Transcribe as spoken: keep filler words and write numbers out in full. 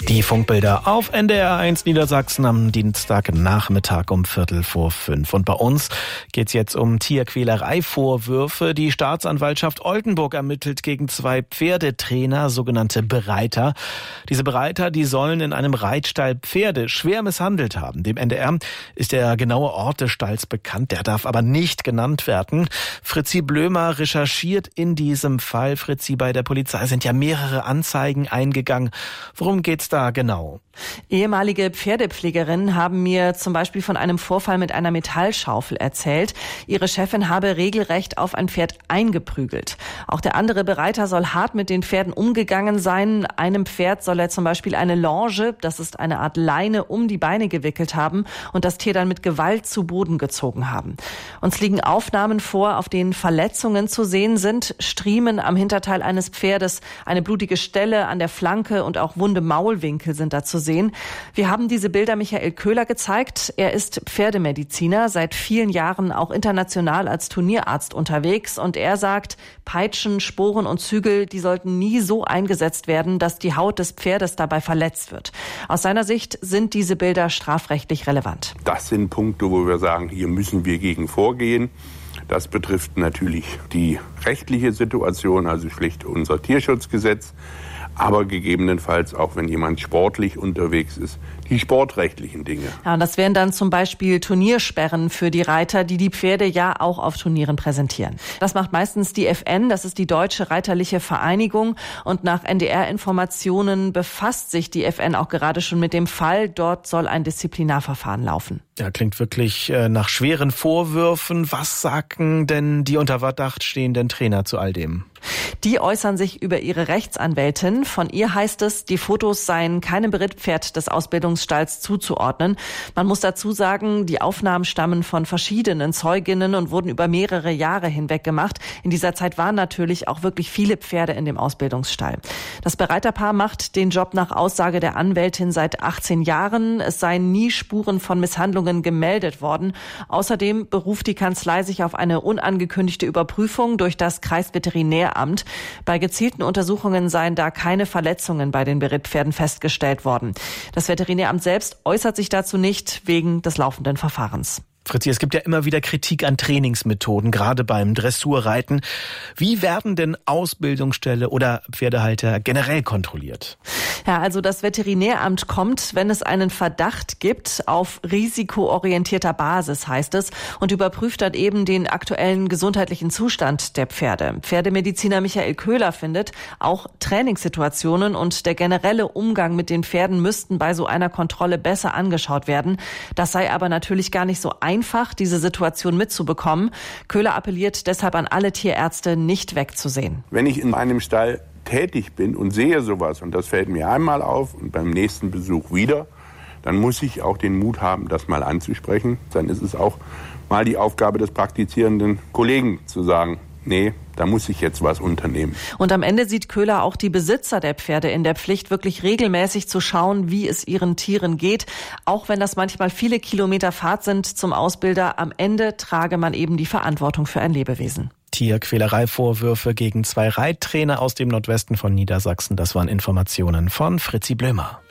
Die Funkbilder auf N D R eins Niedersachsen am Dienstagnachmittag um Viertel vor fünf. Und bei uns geht's jetzt um Tierquälerei-Vorwürfe. Die Staatsanwaltschaft Oldenburg ermittelt gegen zwei Pferdetrainer, sogenannte Bereiter. Diese Bereiter, die sollen in einem Reitstall Pferde schwer misshandelt haben. Dem N D R ist der genaue Ort des Stalls bekannt, der darf aber nicht genannt werden. Fritzi Blömer recherchiert in diesem Fall. Fritzi, bei der Polizei sind ja mehrere Anzeigen eingegangen. Worum geht's da genau? Ehemalige Pferdepflegerinnen haben mir zum Beispiel von einem Vorfall mit einer Metallschaufel erzählt. Ihre Chefin habe regelrecht auf ein Pferd eingeprügelt. Auch der andere Bereiter soll hart mit den Pferden umgegangen sein. Einem Pferd soll er zum Beispiel eine Longe, das ist eine Art Leine, um die Beine gewickelt haben und das Tier dann mit Gewalt zu Boden gezogen haben. Uns liegen Aufnahmen vor, auf denen Verletzungen zu sehen sind. Striemen am Hinterteil eines Pferdes, eine blutige Stelle an der Flanke und auch wunde Maulwinkel sind da zu sehen. Wir haben diese Bilder Michael Köhler gezeigt. Er ist Pferdemediziner, seit vielen Jahren auch international als Turnierarzt unterwegs. Und er sagt, Peitschen, Sporen und Zügel, die sollten nie so eingesetzt werden, dass die Haut des Pferdes dabei verletzt wird. Aus seiner Sicht sind diese Bilder strafrechtlich relevant. Das sind Punkte, wo wir sagen, hier müssen wir gegen vorgehen. Das betrifft natürlich die rechtliche Situation, also schlicht unser Tierschutzgesetz. Aber gegebenenfalls auch, wenn jemand sportlich unterwegs ist, die sportrechtlichen Dinge. Ja, und das wären dann zum Beispiel Turniersperren für die Reiter, die die Pferde ja auch auf Turnieren präsentieren. Das macht meistens die F N, das ist die Deutsche Reiterliche Vereinigung. Und nach N D R-Informationen befasst sich die F N auch gerade schon mit dem Fall. Dort soll ein Disziplinarverfahren laufen. Ja, klingt wirklich äh, nach schweren Vorwürfen. Was sagen denn die unter Verdacht stehenden Trainer zu all dem? Die äußern sich über ihre Rechtsanwältin. Von ihr heißt es, die Fotos seien keinem Berittpferd des Ausbildungsstalls zuzuordnen. Man muss dazu sagen, die Aufnahmen stammen von verschiedenen Zeuginnen und wurden über mehrere Jahre hinweg gemacht. In dieser Zeit waren natürlich auch wirklich viele Pferde in dem Ausbildungsstall. Das Bereiterpaar macht den Job nach Aussage der Anwältin seit achtzehn Jahren. Es seien nie Spuren von Misshandlungen gemeldet worden. Außerdem beruft die Kanzlei sich auf eine unangekündigte Überprüfung durch das Kreisveterinäramt. Bei gezielten Untersuchungen seien da keine Verletzungen bei den Berittpferden festgestellt worden. Das Veterinäramt selbst äußert sich dazu nicht wegen des laufenden Verfahrens. Fritzi, es gibt ja immer wieder Kritik an Trainingsmethoden, gerade beim Dressurreiten. Wie werden denn Ausbildungsställe oder Pferdehalter generell kontrolliert? Ja, also das Veterinäramt kommt, wenn es einen Verdacht gibt, auf risikoorientierter Basis, heißt es, und überprüft dann eben den aktuellen gesundheitlichen Zustand der Pferde. Pferdemediziner Michael Köhler findet, auch Trainingssituationen und der generelle Umgang mit den Pferden müssten bei so einer Kontrolle besser angeschaut werden. Das sei aber natürlich gar nicht so einfach. einfach, diese Situation mitzubekommen. Köhler appelliert deshalb an alle Tierärzte, nicht wegzusehen. Wenn ich in einem Stall tätig bin und sehe sowas, und das fällt mir einmal auf und beim nächsten Besuch wieder, dann muss ich auch den Mut haben, das mal anzusprechen. Dann ist es auch mal die Aufgabe des praktizierenden Kollegen zu sagen, nee, da muss ich jetzt was unternehmen. Und am Ende sieht Köhler auch die Besitzer der Pferde in der Pflicht, wirklich regelmäßig zu schauen, wie es ihren Tieren geht. Auch wenn das manchmal viele Kilometer Fahrt sind zum Ausbilder, am Ende trage man eben die Verantwortung für ein Lebewesen. Tierquälerei-Vorwürfe gegen zwei Reittrainer aus dem Nordwesten von Niedersachsen. Das waren Informationen von Fritzi Blömer.